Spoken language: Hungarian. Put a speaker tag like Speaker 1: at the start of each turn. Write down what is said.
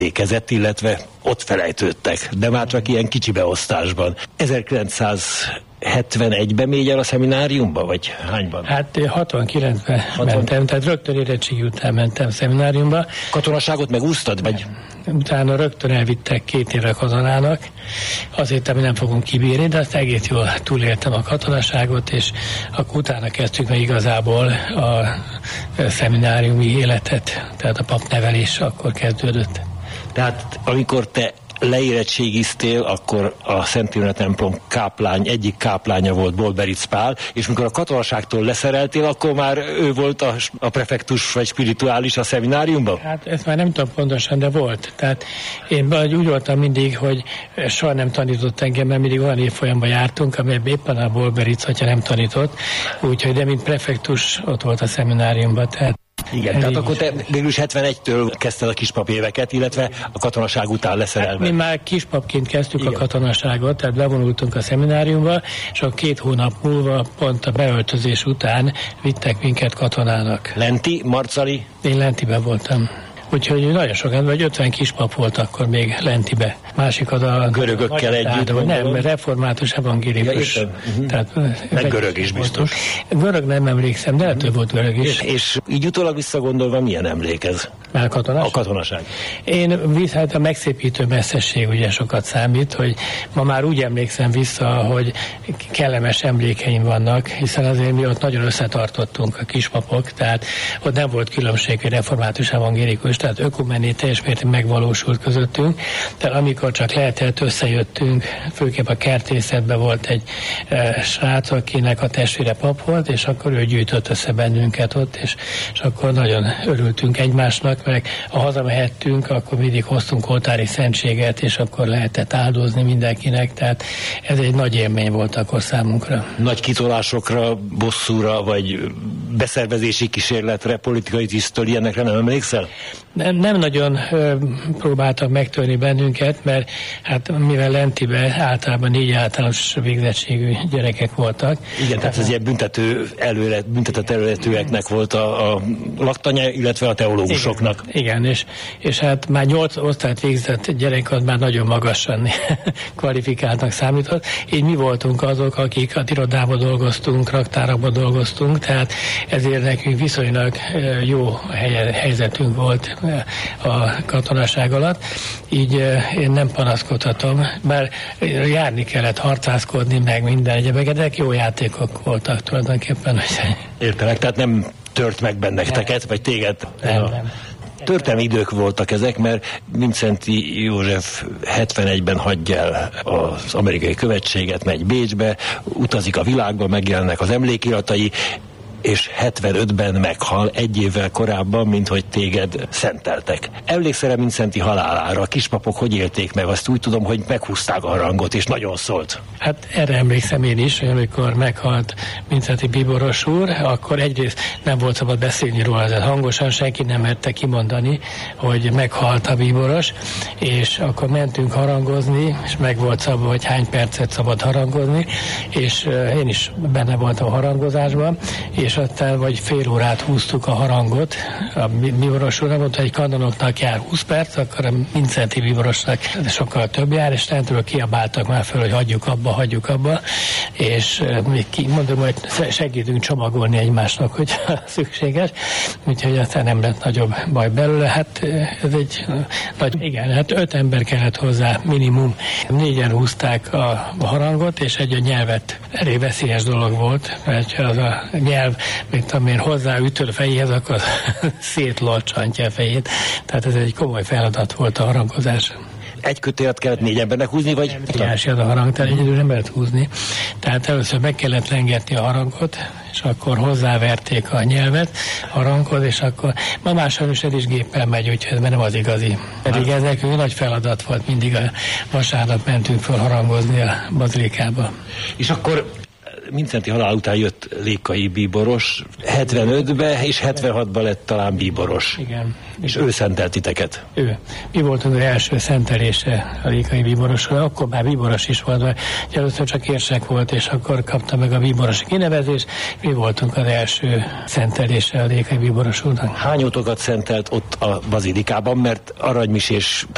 Speaker 1: emlékezett, illetve ott felejtődtek, de már csak ilyen kicsi beosztásban. 1971-ben megy el a szemináriumba, vagy hányban?
Speaker 2: Hát 69-ben mentem, tehát rögtön érettségi után mentem szemináriumba.
Speaker 1: Katonaságot megúsztad, vagy?
Speaker 2: Utána rögtön elvittek 2 évre katonának, azért, ami nem fogunk kibírni, de azt egész jól túléltem a katonaságot, és akkor utána kezdtük meg igazából a szemináriumi életet, tehát a papnevelés akkor kezdődött.
Speaker 1: Tehát amikor te leérettségiztél, akkor a Szent Irena templom egyik káplánya volt Bolberic Pál, és mikor a katonaságtól leszereltél, akkor már ő volt a prefektus vagy spirituális a szemináriumban?
Speaker 2: Hát ezt már nem tudom pontosan, de volt. Tehát én úgy voltam mindig, hogy soha nem tanított engem, mert mindig olyan évfolyamban jártunk, amelyben éppen a Bolberic atya nem tanított, úgyhogy de mint prefektus ott volt a szemináriumban, tehát
Speaker 1: igen, tehát akkor te végülis 71-től kezdted a kispap éveket, illetve a katonaság után leszerelve.
Speaker 2: Hát mi már kispapként kezdtük a katonaságot, tehát bevonultunk a szemináriumba, és a 2 hónap múlva pont a beöltözés után vittek minket katonának.
Speaker 1: Lenti, Marcali?
Speaker 2: Én Lentiben voltam. Úgyhogy nagyon sokan, vagy 50 kispap volt akkor még Lentibe. Másik az a
Speaker 1: görögökkel együtt.
Speaker 2: Nem, református evangélikus.
Speaker 1: Ja, tehát meg görög is biztos.
Speaker 2: Görög nem emlékszem, de lehet, volt görög is.
Speaker 1: És így utólag visszagondolva milyen emlék ez?
Speaker 2: A
Speaker 1: katonaság.
Speaker 2: Én hát a megszépítő messzesség ugye sokat számít, hogy ma már úgy emlékszem vissza, hogy kellemes emlékeim vannak, hiszen azért mi ott nagyon összetartottunk a kispapok, tehát ott nem volt különbség, hogy református evangélikus, tehát ökumené teljes mértékben megvalósult közöttünk, de amikor csak lehetett, összejöttünk, főképp a kertészetben volt egy srác, akinek a testvére pap volt, és akkor ő gyűjtött össze bennünket ott, és akkor nagyon örültünk egymásnak, meg ha hazamehettünk, akkor mindig hoztunk oltári szentséget, és akkor lehetett áldozni mindenkinek, tehát ez egy nagy élmény volt akkor számunkra.
Speaker 1: Nagy kitolásokra, bosszúra, vagy beszervezési kísérletre, politikai tisztől, ilyenekre nem emlékszel?
Speaker 2: Nem nagyon próbáltak megtörni bennünket, mert hát mivel Lentibe általában 4 általános végzettségű gyerekek voltak.
Speaker 1: Igen, tehát ez ilyen büntetett előletűeknek volt a laktanya, illetve a teológusoknak.
Speaker 2: Igen, és hát már 8 osztályt végzett gyerek az már nagyon magasan kvalifikáltnak számított. Így mi voltunk azok, akik a irodában dolgoztunk, raktárakban dolgoztunk, tehát ezért nekünk viszonylag jó helyzetünk volt a katonaság alatt, így én nem panaszkodhatom, bár járni kellett, harcászkodni, meg minden egyebeket, de jó játékok voltak tulajdonképpen.
Speaker 1: Értelek, tehát nem tört meg benneteket, vagy téged?
Speaker 2: Nem.
Speaker 1: Történelmi idők voltak ezek, mert Mindszenty József 71-ben hagyja el az amerikai követséget, megy Bécsbe, utazik a világba, megjelennek az emlékiratai, és 75-ben meghal 1 évvel korábban, mint hogy téged szenteltek. Emlékszel-e Mindszenty halálára? A kispapok hogy élték meg? Azt úgy tudom, hogy meghúzták a harangot, és nagyon szólt.
Speaker 2: Hát erre emlékszem én is, hogy amikor meghalt Mindszenty bíboros úr, akkor egyrészt nem volt szabad beszélni róla, tehát hangosan senki nem merte kimondani, hogy meghalt a bíboros, és akkor mentünk harangozni, és meg volt szabva, hogy hány percet szabad harangozni, és én is benne voltam a harangozásban, és aztán vagy fél órát húztuk a harangot. A bíboros úr nem mondta, hogy kanonoknak jár 20 perc, akkor a Mindszenty bíborosnak sokkal több jár, és lentről kiabáltak már föl, hogy hagyjuk abba, és még mondom, hogy segítünk csomagolni egymásnak, hogy szükséges, úgyhogy aztán nem lett nagyobb baj belőle. Hát ez egy nagy, igen, hát 5 ember kellett hozzá minimum. 4-en húzták a harangot, és egy a nyelvet. Elég veszélyes dolog volt, mert az a nyelv, mint tudom én, hozzáütöd a fejéhez, akkor szétlocsantja a fejét. Tehát ez egy komoly feladat volt a harangozás.
Speaker 1: Egy kötélet kellett 4 embernek húzni, vagy?
Speaker 2: Óriási az a harang, tehát egyedül nem lehet húzni. Tehát először meg kellett lengetni a harangot, és akkor hozzáverték a nyelvet a haranghoz, és akkor ma már sajnos ez is géppel megy, úgyhogy ez nem az igazi. Pedig ez nekünk nagy feladat volt, mindig a vasárnap mentünk föl harangozni a bazilikába.
Speaker 1: És akkor Mindszenty halál után jött Lékai bíboros, 75-ben és 76-ban lett talán bíboros.
Speaker 2: Igen.
Speaker 1: És ő szentelt titeket.
Speaker 2: Ő. Mi voltunk az első szentelése a Lékai bíborosról, akkor már bíboros is volt, mert először csak érsek volt, és akkor kapta meg a bíborosi kinevezést, mi voltunk az első szentelése a Lékai bíboros úrnak.
Speaker 1: Hányótokat szentelt ott a bazilikában, mert aranymisés